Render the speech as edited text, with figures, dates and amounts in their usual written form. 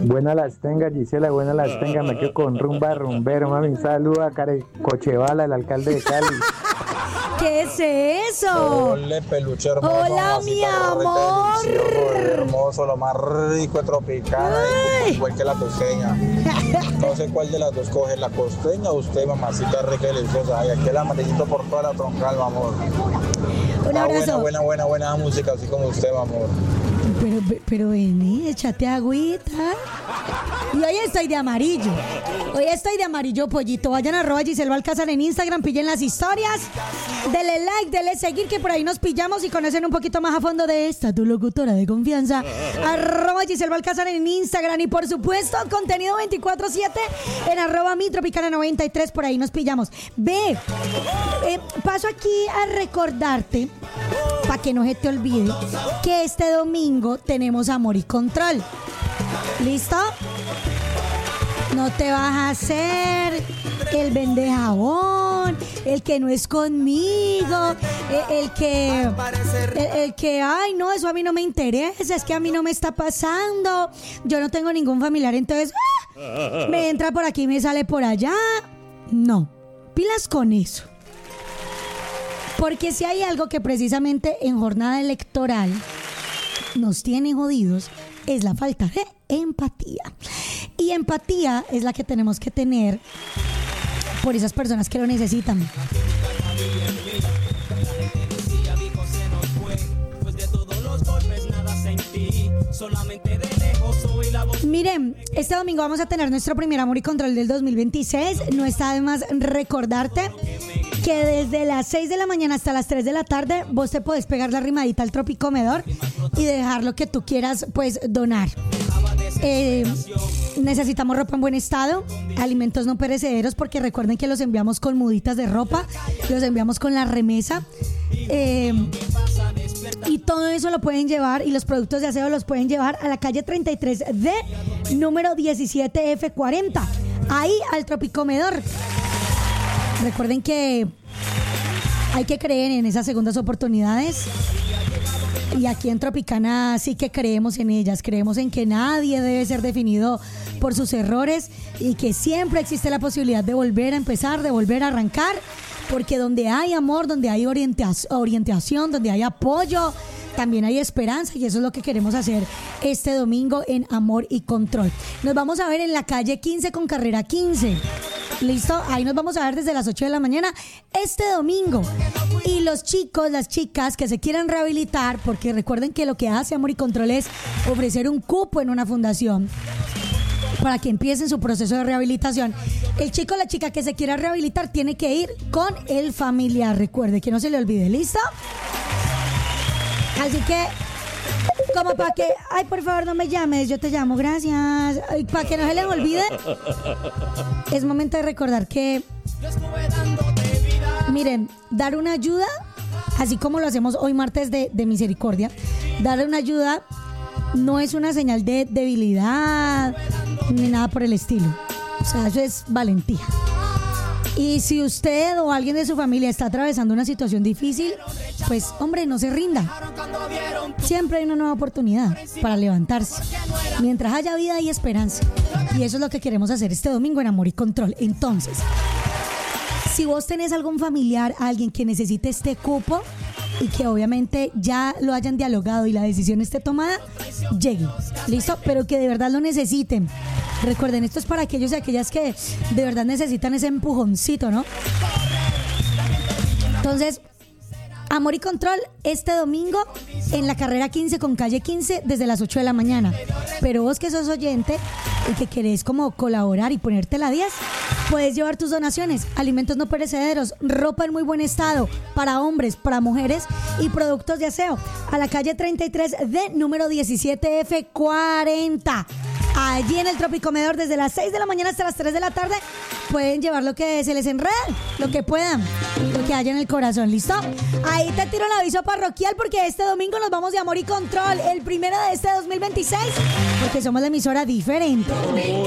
Buenas las tenga, Gisela, buenas las tenga. Me quedo con rumba rumbero, mami. Saluda a Care Cochevala, el alcalde de Cali. ¿Qué es eso? Hola, peluche hermoso. Hola, mi amor. Hermoso, lo más rico de Tropicana. Igual que la costeña. No sé cuál de las dos coge, la costeña o usted, mamacita rica y deliciosa. Ay, aquí el amarillito por toda la troncal, mi amor. Un abrazo. Buena música, así como usted, mi amor. Pero vení, échate agüita. Y hoy estoy de amarillo. Hoy estoy de amarillo, pollito. Vayan a @Giselle Balcázar en Instagram, pillen las historias. Denle like, denle seguir, que por ahí nos pillamos y conocen un poquito más a fondo de esta, tu locutora de confianza. @Giselle Balcázar en Instagram. Y por supuesto, contenido 24/7 en @mitropicana93. Por ahí nos pillamos. Paso aquí a recordarte, para que no se te olvide, que este domingo tenemos Amor y Control. ¿Listo? No te vas a hacer el vende jabón, el que no es conmigo, el que, ay, no, eso a mí no me interesa, es que a mí no me está pasando, yo no tengo ningún familiar, entonces me entra por aquí y me sale por allá. No, pilas con eso. Porque si hay algo que precisamente en jornada electoral nos tiene jodidos, es la falta de empatía. Y empatía es la que tenemos que tener por esas personas que lo necesitan. Miren, este domingo vamos a tener nuestro primer Amor y Control del 2026. No está de más recordarte que desde las 6 de la mañana hasta las 3 de la tarde vos te podés pegar la rimadita al Tropicomedor y dejar lo que tú quieras, pues, donar. Necesitamos ropa en buen estado, alimentos no perecederos, porque recuerden que los enviamos con muditas de ropa, los enviamos con la remesa, y todo eso lo pueden llevar, y los productos de aseo los pueden llevar a la calle 33D, número 17F40, ahí al Tropicomedor. Recuerden que hay que creer en esas segundas oportunidades. Y aquí en Tropicana sí que creemos en ellas, creemos en que nadie debe ser definido por sus errores y que siempre existe la posibilidad de volver a empezar, de volver a arrancar, porque donde hay amor, donde hay orientación, donde hay apoyo, también hay esperanza, y eso es lo que queremos hacer este domingo en Amor y Control. Nos vamos a ver en la calle 15 con carrera 15. ¿Listo? Ahí nos vamos a ver desde las 8 de la mañana este domingo. Y los chicos, las chicas que se quieran rehabilitar, porque recuerden que lo que hace Amor y Control es ofrecer un cupo en una fundación para que empiecen su proceso de rehabilitación. El chico o la chica que se quiera rehabilitar tiene que ir con el familiar. Recuerde que no se le olvide. ¿Listo? Así que, como para que, ay, por favor no me llames, yo te llamo, gracias. Ay, para que no se les olvide, es momento de recordar que, miren, dar una ayuda, así como lo hacemos hoy martes de misericordia, dar una ayuda no es una señal de debilidad ni nada por el estilo. O sea, eso es valentía. Y si usted o alguien de su familia está atravesando una situación difícil, pues, hombre, no se rinda. Siempre hay una nueva oportunidad para levantarse. Mientras haya vida hay esperanza. Y eso es lo que queremos hacer este domingo en Amor y Control. Entonces, si vos tenés algún familiar, alguien que necesite este cupo y que obviamente ya lo hayan dialogado y la decisión esté tomada, lleguen. ¿Listo? Pero que de verdad lo necesiten. Recuerden, esto es para aquellos y aquellas que de verdad necesitan ese empujoncito, ¿no? Entonces, Amor y Control este domingo en la carrera 15 con calle 15 desde las 8 de la mañana. Pero vos que sos oyente y que querés como colaborar y ponerte la 10, puedes llevar tus donaciones, alimentos no perecederos, ropa en muy buen estado para hombres, para mujeres y productos de aseo a la calle 33D número 17F40. Allí en el Tropicomedor desde las 6 de la mañana hasta las 3 de la tarde pueden llevar lo que se les enreda, lo que puedan, lo que haya en el corazón. ¿Listo? Ahí te tiro el aviso parroquial porque este domingo nos vamos de Amor y Control, el primero de este 2026, porque somos la emisora diferente.